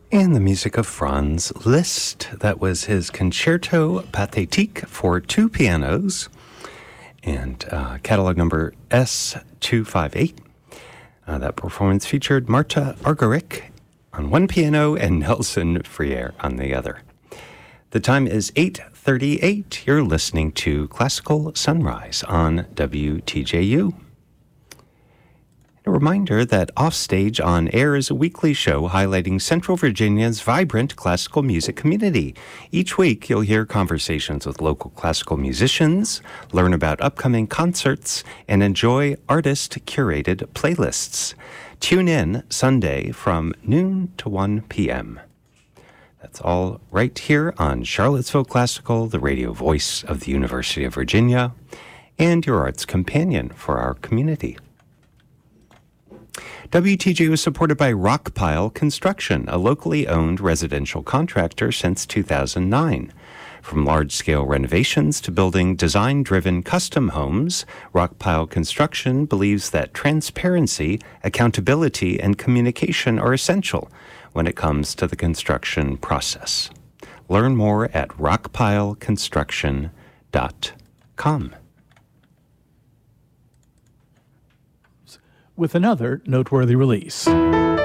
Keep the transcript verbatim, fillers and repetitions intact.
And the music of Franz Liszt. That was his Concerto Pathétique for two pianos, and uh, catalog number S two five eight. Uh, that performance featured Marta Argerich on one piano and Nelson Friere on the other. The time is eight thirty-eight. You're listening to Classical Sunrise on W T J U. A reminder that Offstage on Air is a weekly show highlighting Central Virginia's vibrant classical music community. Each week, you'll hear conversations with local classical musicians, learn about upcoming concerts, and enjoy artist-curated playlists. Tune in Sunday from noon to one p.m. That's all right here on Charlottesville Classical, the radio voice of the University of Virginia, and your arts companion for our community. W T J is supported by Rockpile Construction, a locally owned residential contractor since two thousand nine. From large-scale renovations to building design-driven custom homes, Rockpile Construction believes that transparency, accountability, and communication are essential when it comes to the construction process. Learn more at rockpile construction dot com. With another noteworthy release.